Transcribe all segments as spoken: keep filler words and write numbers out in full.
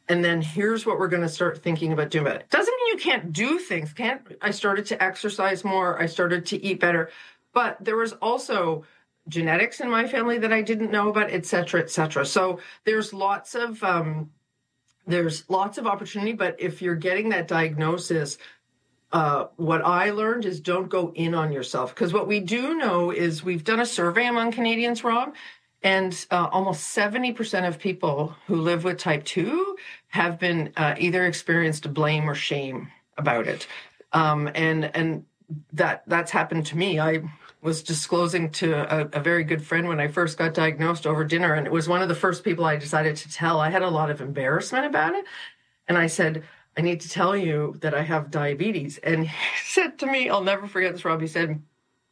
And then here's what we're going to start thinking about doing about it. Doesn't mean you can't do things. Can't. I started to exercise more. I started to eat better. But there was also genetics in my family that I didn't know about, et cetera, et cetera. So there's lots of um, there's lots of opportunity. But if you're getting that diagnosis, uh, what I learned is don't go in on yourself. Because what we do know is we've done a survey among Canadians, Rob, and uh, almost seventy percent of people who live with type two have been uh, either experienced blame or shame about it. Um, and and that that's happened to me. I was disclosing to a, a very good friend when I first got diagnosed over dinner, and it was one of the first people I decided to tell. I had a lot of embarrassment about it. And I said, I need to tell you that I have diabetes. And he said to me, I'll never forget this, Rob, he said,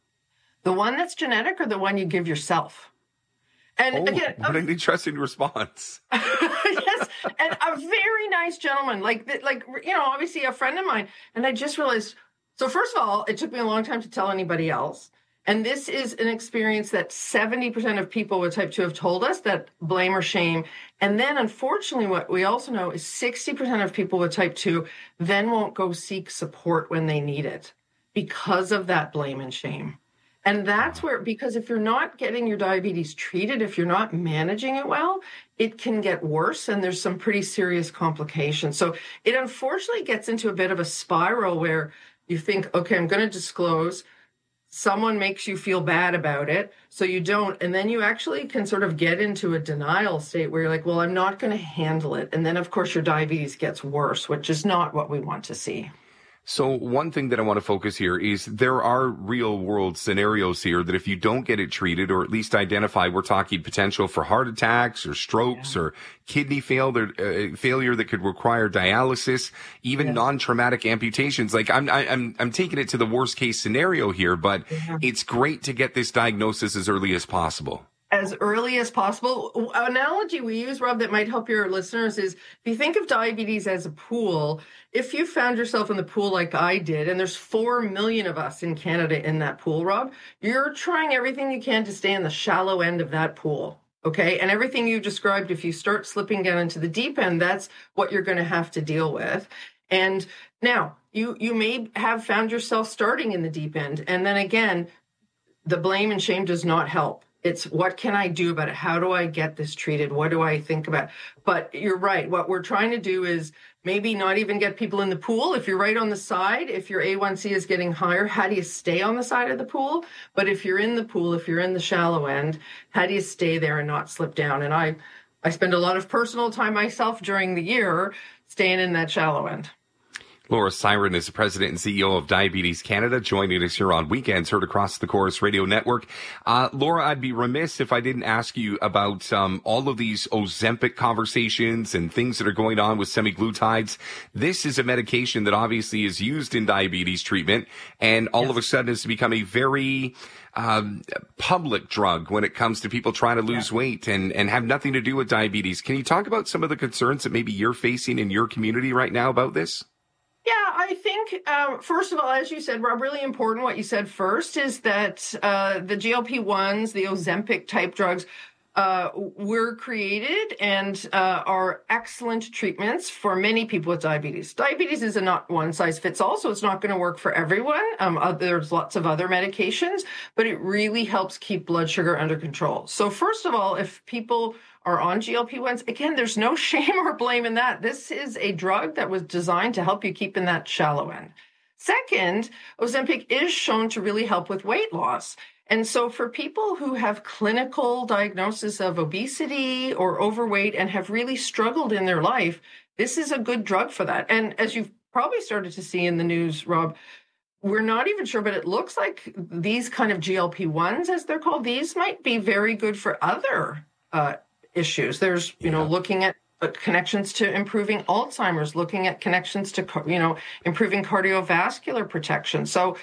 the one that's genetic or the one you give yourself? And oh, again, what an interesting response. Yes, and a very nice gentleman, like, like you know, obviously a friend of mine. And I just realized, so first of all, it took me a long time to tell anybody else. And this is an experience that seventy percent of people with type two have told us, that blame or shame. And then, unfortunately, what we also know is sixty percent of people with type two then won't go seek support when they need it because of that blame and shame. And that's where, because if you're not getting your diabetes treated, if you're not managing it well, it can get worse, and there's some pretty serious complications. So it unfortunately gets into a bit of a spiral where you think, okay, I'm going to disclose. Someone makes you feel bad about it, so you don't. And then you actually can sort of get into a denial state where you're like, well, I'm not going to handle it. And then, of course, your diabetes gets worse, which is not what we want to see. So one thing that I want to focus here is there are real world scenarios here that if you don't get it treated or at least identify, we're talking potential for heart attacks or strokes yeah. or kidney failure, uh, failure that could require dialysis, even yeah. non-traumatic amputations. Like I'm, I'm, I'm taking it to the worst case scenario here, but yeah. it's great to get this diagnosis as early as possible. As early as possible. An analogy we use, Rob, that might help your listeners is if you think of diabetes as a pool, if you found yourself in the pool like I did, and there's four million of us in Canada in that pool, Rob, you're trying everything you can to stay in the shallow end of that pool. Okay. And everything you described, if you start slipping down into the deep end, that's what you're going to have to deal with. And now you, you may have found yourself starting in the deep end. And then again, the blame and shame does not help. It's what can I do about it? How do I get this treated? What do I think about? But you're right. What we're trying to do is maybe not even get people in the pool. If you're right on the side, if your A one C is getting higher, how do you stay on the side of the pool? But if you're in the pool, if you're in the shallow end, how do you stay there and not slip down? And I, I spend a lot of personal time myself during the year staying in that shallow end. Laura Siren is the president and C E O of Diabetes Canada, joining us here on Weekends, heard across the Chorus Radio Network. Uh, Laura, I'd be remiss if I didn't ask you about um, all of these Ozempic conversations and things that are going on with semaglutides. This is a medication that obviously is used in diabetes treatment, and all yes. of a sudden it's become a very um, public drug when it comes to people trying to lose yeah. weight and, and have nothing to do with diabetes. Can you talk about some of the concerns that maybe you're facing in your community right now about this? Yeah, I think, uh, first of all, as you said, Rob, really important what you said first is that uh, the G L P ones, the Ozempic type drugs, uh, were created and uh, are excellent treatments for many people with diabetes. Diabetes is a not one size fits all, so it's not going to work for everyone. Um, uh, there's lots of other medications, but it really helps keep blood sugar under control. So first of all, if people are on G L P ones, again, there's no shame or blame in that. This is a drug that was designed to help you keep in that shallow end. Second, Ozempic is shown to really help with weight loss. And so for people who have clinical diagnosis of obesity or overweight and have really struggled in their life, this is a good drug for that. And as you've probably started to see in the news, Rob, we're not even sure, but it looks like these kind of G L P ones, as they're called, these might be very good for other uh, issues. There's, you know, looking at connections to improving Alzheimer's, looking at connections to, you know, improving cardiovascular protection. So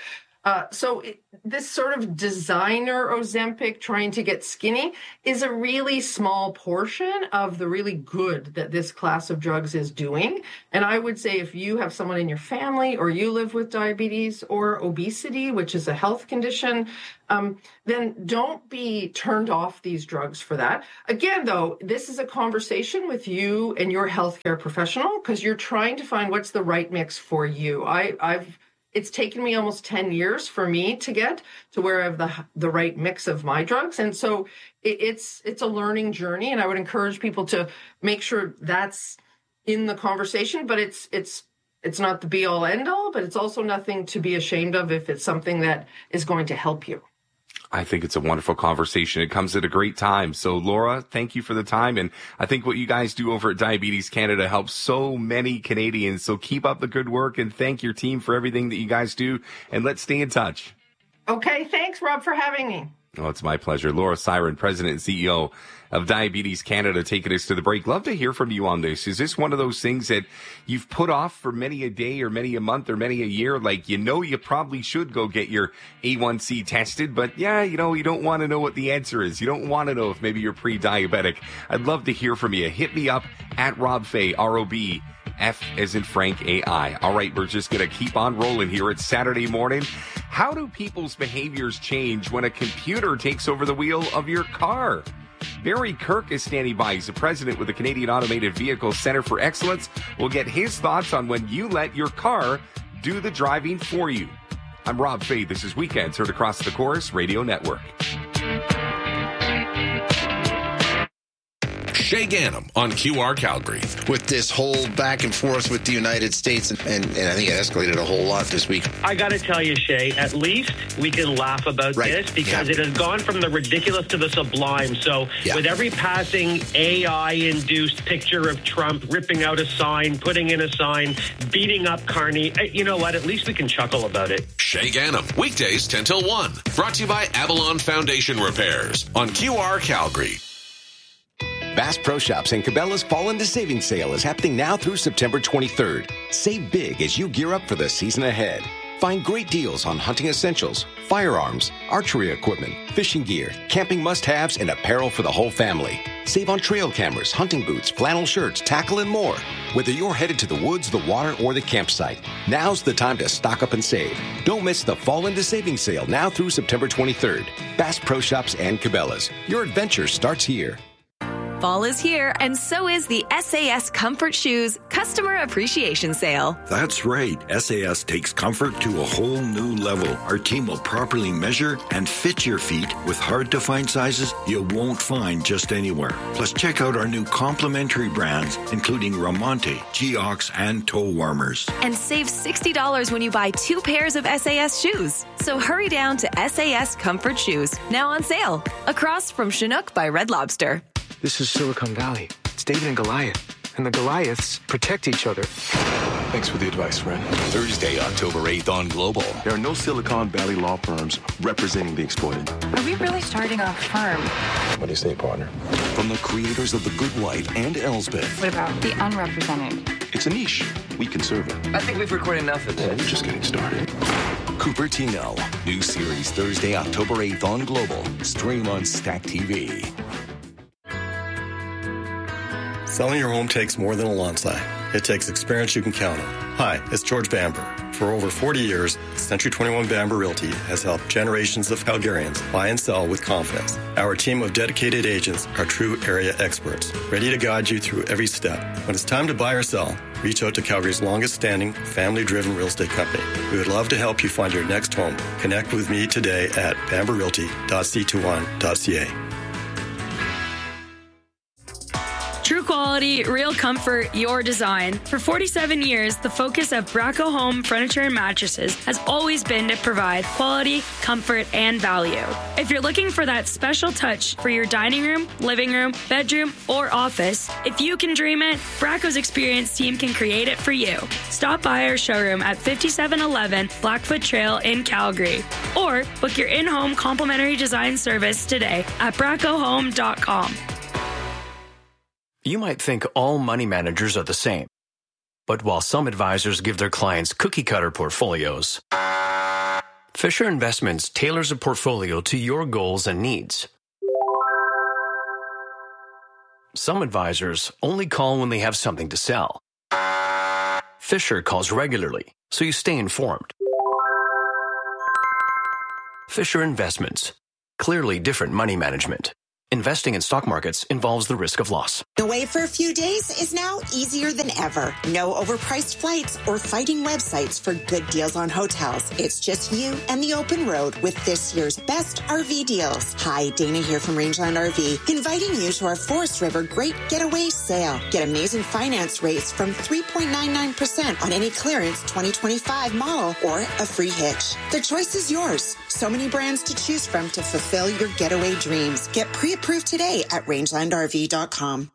Uh, so it, this sort of designer Ozempic trying to get skinny is a really small portion of the really good that this class of drugs is doing. And I would say if you have someone in your family or you live with diabetes or obesity, which is a health condition, um, then don't be turned off these drugs for that. Again, though, this is a conversation with you and your healthcare professional because you're trying to find what's the right mix for you. I, I've It's taken me almost ten years for me to get to where I have the the right mix of my drugs. And so it, it's it's a learning journey. And I would encourage people to make sure that's in the conversation. But it's it's it's not the be all end all, but it's also nothing to be ashamed of if it's something that is going to help you. I think it's a wonderful conversation. It comes at a great time. So, Laura, thank you for the time. And I think what you guys do over at Diabetes Canada helps so many Canadians. So keep up the good work and thank your team for everything that you guys do. And let's stay in touch. Okay. Thanks, Rob, for having me. Oh, it's my pleasure. Laura Siren, President and C E O of Diabetes Canada, taking us to the break. Love to hear from you on this. Is this one of those things that you've put off for many a day or many a month or many a year? Like, you know, you probably should go get your A one C tested, but yeah, you know, you don't want to know what the answer is. You don't want to know if maybe you're pre-diabetic. I'd love to hear from you. Hit me up at Rob Fay, R O B F as in Frank, A I. All right, we're just going to keep on rolling here. It's Saturday morning. How do people's behaviors change when a computer takes over the wheel of your car? Barry Kirk is standing by. He's the president with the Canadian Automated Vehicle Center for Excellence. We'll get his thoughts on when you let your car do the driving for you. I'm Rob Fay. This is Weekends heard across the Chorus Radio Network. Shay Ganem on Q R Calgary. With this whole back and forth with the United States, and, and, and I think it escalated a whole lot this week. I got to tell you, Shay, at least we can laugh about right. this because yeah. it has gone from the ridiculous to the sublime. So yeah. with every passing A I-induced picture of Trump ripping out a sign, putting in a sign, beating up Carney, you know what? At least we can chuckle about it. Shay Ganem, weekdays ten till one. Brought to you by Avalon Foundation Repairs on Q R Calgary. Bass Pro Shops and Cabela's Fall into Savings Sale is happening now through September twenty-third. Save big as you gear up for the season ahead. Find great deals on hunting essentials, firearms, archery equipment, fishing gear, camping must-haves, and apparel for the whole family. Save on trail cameras, hunting boots, flannel shirts, tackle, and more. Whether you're headed to the woods, the water, or the campsite, now's the time to stock up and save. Don't miss the Fall into Savings Sale now through September twenty-third. Bass Pro Shops and Cabela's. Your adventure starts here. Fall is here, and so is the S A S Comfort Shoes Customer Appreciation Sale. That's right. S A S takes comfort to a whole new level. Our team will properly measure and fit your feet with hard-to-find sizes you won't find just anywhere. Plus, check out our new complimentary brands, including Ramonte, Geox, and toe warmers. And save sixty dollars when you buy two pairs of S A S shoes. So hurry down to S A S Comfort Shoes, now on sale, across from Chinook by Red Lobster. This is Silicon Valley. It's David and Goliath. And the Goliaths protect each other. Thanks for the advice, friend. Thursday, October eighth on Global. There are no Silicon Valley law firms representing the exploited. Are we really starting a firm? What do you say, partner? From the creators of The Good Wife and Elsbeth. What about the unrepresented? It's a niche. We can serve it. I think we've recorded enough of this. Yeah, we're just getting started. Cupertino. New series Thursday, October eighth on Global. Stream on Stack T V. Selling your home takes more than a lawn sign. It takes experience you can count on. Hi, it's George Bamber. For over forty years, Century twenty-one Bamber Realty has helped generations of Calgarians buy and sell with confidence. Our team of dedicated agents are true area experts, ready to guide you through every step. When it's time to buy or sell, reach out to Calgary's longest-standing, family-driven real estate company. We would love to help you find your next home. Connect with me today at bamber realty dot c twenty-one dot c a. True quality, real comfort, your design. For forty-seven years, the focus of Braco Home Furniture and Mattresses has always been to provide quality, comfort, and value. If you're looking for that special touch for your dining room, living room, bedroom, or office, if you can dream it, Braco's experienced team can create it for you. Stop by our showroom at fifty-seven eleven Blackfoot Trail in Calgary, or book your in-home complimentary design service today at braco home dot com. You might think all money managers are the same. But while some advisors give their clients cookie-cutter portfolios, Fisher Investments tailors a portfolio to your goals and needs. Some advisors only call when they have something to sell. Fisher calls regularly, so you stay informed. Fisher Investments. Clearly different money management. Investing in stock markets involves the risk of loss. Away for a few days is now easier than ever. No overpriced flights or fighting websites for good deals on hotels. It's just you and the open road with this year's best R V deals. Hi, Dana here from Rangeland R V, inviting you to our Forest River Great Getaway Sale. Get amazing finance rates from three point nine nine percent on any clearance twenty twenty-five model or a free hitch. The choice is yours. So many brands to choose from to fulfill your getaway dreams. Get pre-approved today at rangeland r v dot com.